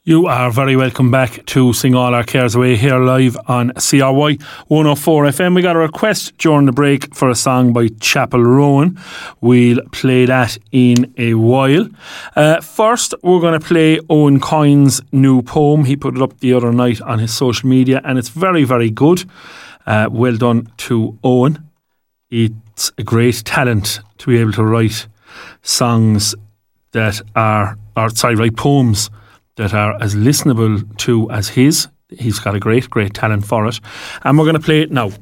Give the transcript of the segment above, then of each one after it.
You are very welcome back to Sing All Our Cares Away here live on CRY 104 FM. We got a request during the break for a song by Chapel Rowan. We'll play that in a while. First, we're going to play Owen Coyne's new poem. He put it up the other night on his social media and it's very, very good. Well done to Owen. It's a great talent to be able to write songs that write poems that are as listenable to as his. He's got a great, great talent for it. And we're going to play it now.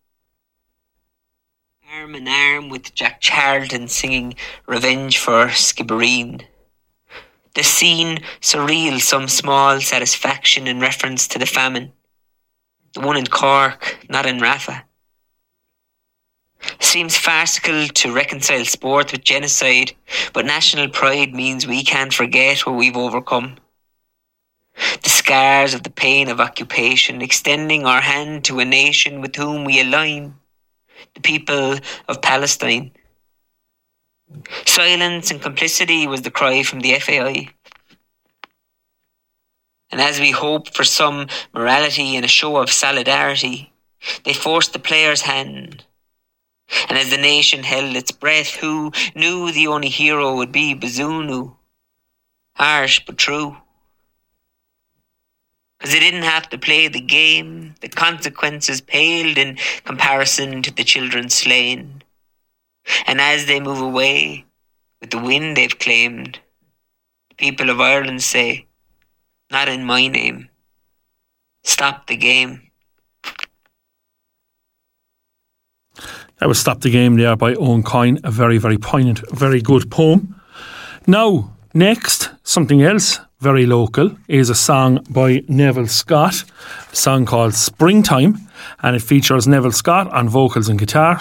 Arm in arm with Jack Charlton singing Revenge for Skibbereen. The scene surreal, some small satisfaction in reference to the famine. The one in Cork, not in Rafa. Seems farcical to reconcile sport with genocide, but national pride means we can't forget what we've overcome. The scars of the pain of occupation, extending our hand to a nation with whom we align, the people of Palestine. Silence and complicity was the cry from the FAI. And as we hope for some morality and a show of solidarity, they forced the player's hand. And as the nation held its breath, who knew the only hero would be Bazunu? Harsh but true. Because they didn't have to play the game, the consequences paled in comparison to the children slain. And as they move away, with the wind they've claimed, the people of Ireland say, not in my name, stop the game. That was Stop the Game there by Owen Coyne. A very, very poignant, very good poem. Now, next, something else very local is a song by Neville Scott, a song called Springtime, and it features Neville Scott on vocals and guitar,